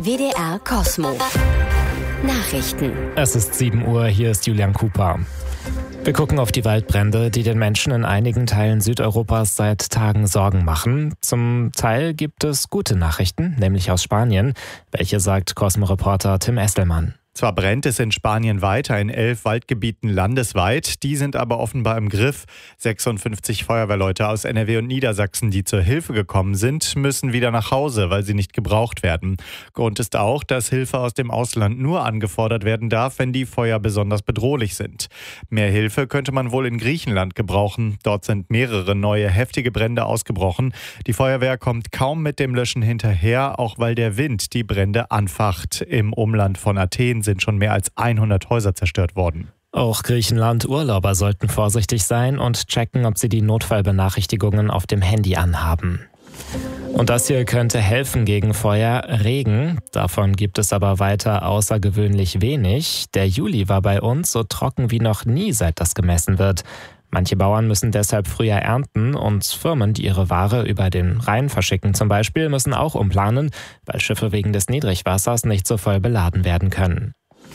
WDR Cosmo. Nachrichten. Es ist 7 Uhr, hier ist Julian Cooper. Wir gucken auf die Waldbrände, die den Menschen in einigen Teilen Südeuropas seit Tagen Sorgen machen. Zum Teil gibt es gute Nachrichten, nämlich aus Spanien. Welche sagt Cosmo-Reporter Tim Estelmann. Zwar brennt es in Spanien weiter in 11 Waldgebieten landesweit, die sind aber offenbar im Griff. 56 Feuerwehrleute aus NRW und Niedersachsen, die zur Hilfe gekommen sind, müssen wieder nach Hause, weil sie nicht gebraucht werden. Grund ist auch, dass Hilfe aus dem Ausland nur angefordert werden darf, wenn die Feuer besonders bedrohlich sind. Mehr Hilfe könnte man wohl in Griechenland gebrauchen. Dort sind mehrere neue heftige Brände ausgebrochen. Die Feuerwehr kommt kaum mit dem Löschen hinterher, auch weil der Wind die Brände anfacht. Im Umland von Athen sind schon mehr als 100 Häuser zerstört worden. Auch Griechenland-Urlauber sollten vorsichtig sein und checken, ob sie die Notfallbenachrichtigungen auf dem Handy anhaben. Und das hier könnte helfen gegen Feuer: Regen. Davon gibt es aber weiter außergewöhnlich wenig. Der Juli war bei uns so trocken wie noch nie, seit das gemessen wird. Manche Bauern müssen deshalb früher ernten und Firmen, die ihre Ware über den Rhein verschicken zum Beispiel, müssen auch umplanen, weil Schiffe wegen des Niedrigwassers nicht so voll beladen werden können.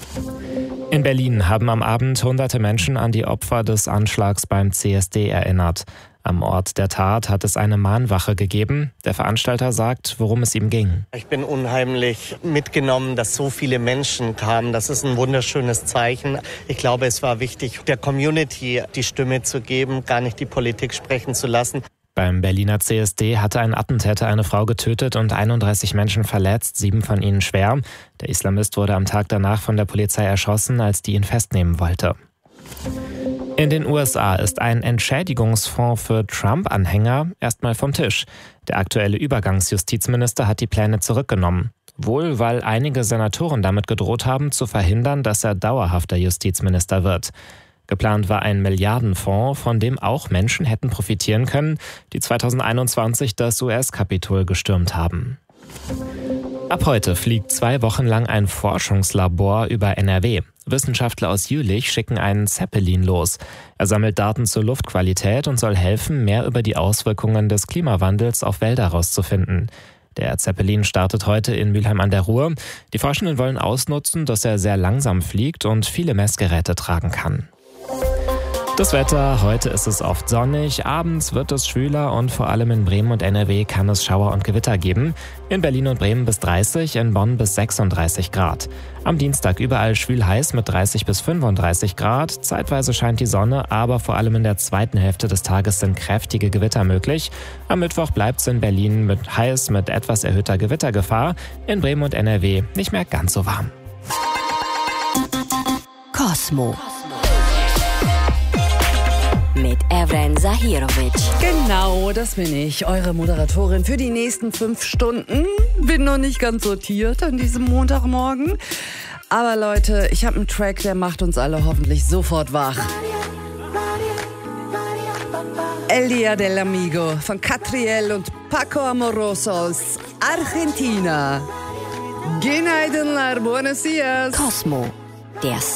In Berlin haben am Abend hunderte Menschen an die Opfer des Anschlags beim CSD erinnert. Am Ort der Tat hat es eine Mahnwache gegeben. Der Veranstalter sagt, worum es ihm ging. Ich bin unheimlich mitgenommen, dass so viele Menschen kamen. Das ist ein wunderschönes Zeichen. Ich glaube, es war wichtig, der Community die Stimme zu geben, gar nicht die Politik sprechen zu lassen. Beim Berliner CSD hatte ein Attentäter eine Frau getötet und 31 Menschen verletzt, 7 von ihnen schwer. Der Islamist wurde am Tag danach von der Polizei erschossen, als die ihn festnehmen wollte. In den USA ist ein Entschädigungsfonds für Trump-Anhänger erstmal vom Tisch. Der aktuelle Übergangsjustizminister hat die Pläne zurückgenommen. Wohl, weil einige Senatoren damit gedroht haben, zu verhindern, dass er dauerhafter Justizminister wird. Geplant war ein Milliardenfonds, von dem auch Menschen hätten profitieren können, die 2021 das US-Kapitol gestürmt haben. Ab heute fliegt 2 Wochen lang ein Forschungslabor über NRW. Wissenschaftler aus Jülich schicken einen Zeppelin los. Er sammelt Daten zur Luftqualität und soll helfen, mehr über die Auswirkungen des Klimawandels auf Wälder herauszufinden. Der Zeppelin startet heute in Mülheim an der Ruhr. Die Forschenden wollen ausnutzen, dass er sehr langsam fliegt und viele Messgeräte tragen kann. Das Wetter: Heute ist es oft sonnig, abends wird es schwüler und vor allem in Bremen und NRW kann es Schauer und Gewitter geben. In Berlin und Bremen bis 30, in Bonn bis 36 Grad. Am Dienstag überall schwül heiß mit 30 bis 35 Grad. Zeitweise scheint die Sonne, aber vor allem in der zweiten Hälfte des Tages sind kräftige Gewitter möglich. Am Mittwoch bleibt es in Berlin heiß mit etwas erhöhter Gewittergefahr. In Bremen und NRW nicht mehr ganz so warm. Cosmo. Mit Evren Zahirovic. Genau, das bin ich, eure Moderatorin für die nächsten 5 Stunden. Bin noch nicht ganz sortiert an diesem Montagmorgen. Aber Leute, ich habe einen Track, der macht uns alle hoffentlich sofort wach. El Día del Amigo von Catriel und Paco Amoroso aus Argentina. Günaydınlar, buenos dias. Cosmo, der